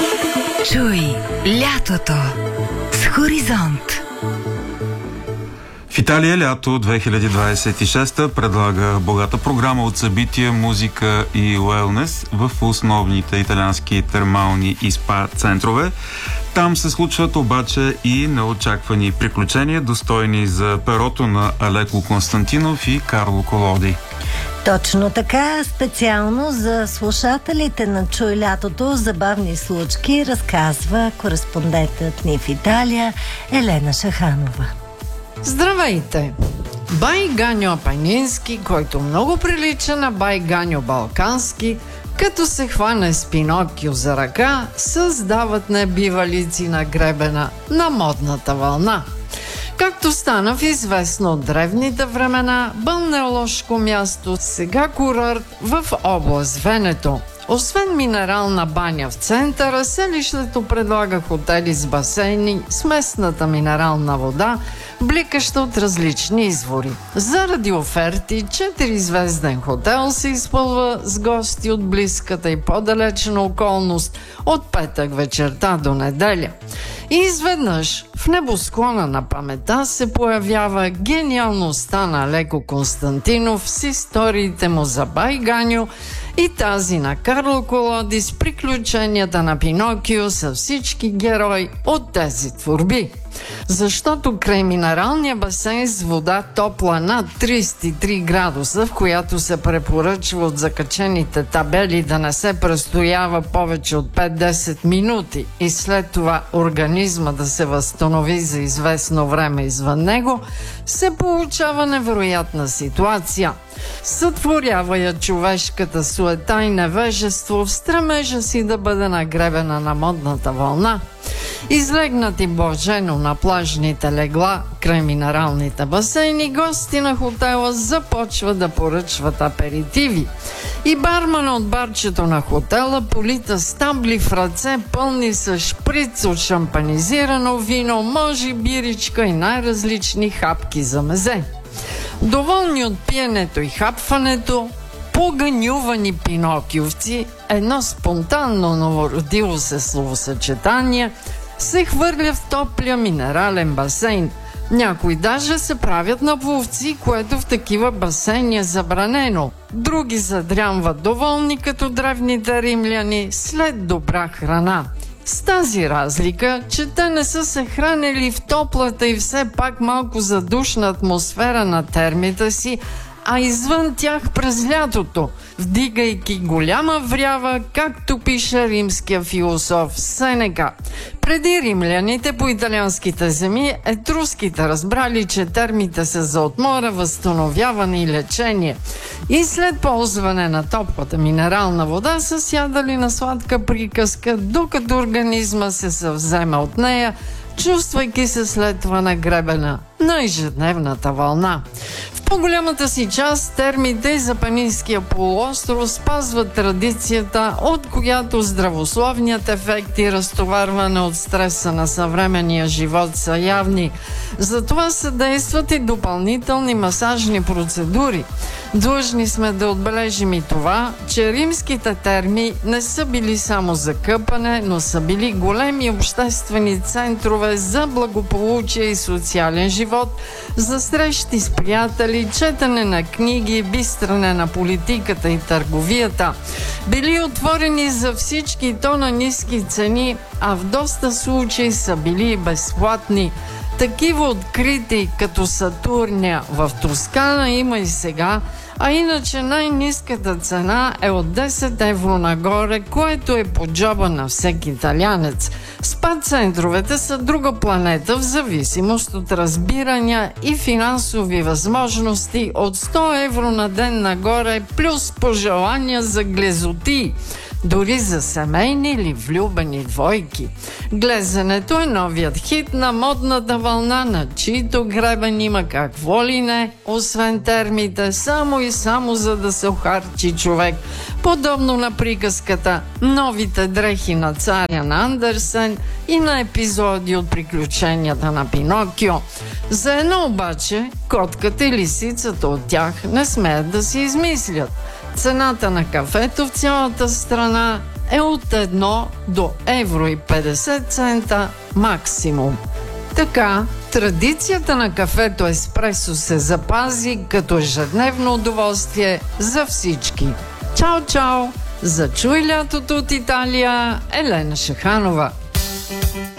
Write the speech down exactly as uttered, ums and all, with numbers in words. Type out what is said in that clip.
Чуй лятото с Хоризонт. В Италия лято две хиляди двадесет и шеста предлага богата програма от събития, музика и уелнес в основните италиански термални и спа центрове. Там се случват обаче и неочаквани приключения, достойни за перото на Алеко Константинов и Карло Колоди. Точно така, специално за слушателите на Чуй лятото забавни случки разказва кореспондентът ни в Италия Елена Шаханова. Здравейте! Бай Ганьо Апенински, който много прилича на Бай Ганьо Балкански, като се хване с Пинокио за ръка, създават небивалици на гребена на модната вълна. Както стана в известно от древните времена, балнеоложко място, сега курорт в област Венето. Освен минерална баня в центъра, селището предлага хотели с басейни, с местната минерална вода, бликаща от различни извори. Заради оферти, четиризвезден хотел се изпълва с гости от близката и по-далечна околност от петък вечерта до неделя. И изведнъж в небосклона на памета се появява гениалността на Алеко Константинов с историите му за Бай Ганьо и тази на Карло Колоди с приключенията на Пинокио с всички герои от тези творби. Защото край минералния басейн с вода топла над тридесет и три градуса, в която се препоръчва от закачените табели да не се престоява повече от пет до десет минути и след това организма да се възстанови за известно време извън него, се получава невероятна ситуация. Сътворява я човешката суета и невежество в стремежа си да бъде нагребена на модната вълна. Излегнати блажено на плажните легла край минералните басейни, гости на хотела започват да поръчват аперитиви. И бармана от барчето на хотела полита с табли в ръце, пълни с шприц от шампанизирано вино, може биричка и най-различни хапки за мезе. Доволни от пиенето и хапването, поганювани пинокиовци, едно спонтанно новородило се словосъчетание, се хвърля в топлия минерален басейн. Някои даже се правят на пловци, което в такива басейни е забранено. Други задрямват доволни като древните римляни след добра храна. С тази разлика, че те не са се хранили в топлата и все пак малко задушна атмосфера на термите си, а извън тях през лятото, вдигайки голяма врява, както пише римския философ Сенека. Преди римляните по италианските земи, етруските разбрали, че термите са за отмора, възстановяване и лечение. И след ползване на топлата минерална вода са сядали на сладка приказка, докато организма се съвзема от нея, чувствайки се след това нагребена на ежедневната вълна. В по-голямата си част термите за Апенинския полуостров спазват традицията, от която здравословният ефект и разтоварване от стреса на съвременния живот са явни. Затова съдействат и допълнителни масажни процедури. Длъжни сме да отбележим и това, че римските терми не са били само за къпане, но са били големи обществени центрове за благополучие и социален живот, за срещи с приятели, четене на книги, бистране на политиката и търговията. Били отворени за всички, то на ниски цени, а в доста случаи са били безплатни. Такива открити като Сатурния в Тоскана има и сега, а иначе най-ниската цена е от десет евро нагоре, което е по джоба на всеки италианец. Спа-центровете са друга планета в зависимост от разбирания и финансови възможности от сто евро на ден нагоре, плюс пожелания за глезотии. Дори за семейни или влюбени двойки. Глезенето е новият хит на модната вълна, на чието гребен има какво ли не, освен термите, само и само за да се охарчи човек. Подобно на приказката "Новите дрехи на царя" на Андерсен и на епизоди от приключенията на Пинокио. За едно обаче, котката и лисицата от тях не смеят да си измислят. Цената на кафето в цялата страна е от едно до евро и петдесет цента максимум. Така, традицията на кафето еспресо се запази като ежедневно удоволствие за всички. Чао, чао! За Чуй лятото от Италия, Елена Шаханова.